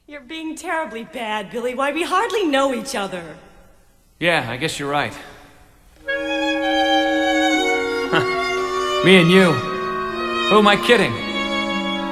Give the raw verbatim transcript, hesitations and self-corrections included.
You're being terribly bad, Billy. Why, we hardly know each other. Yeah, I guess you're right. Me and you. Who am I kidding?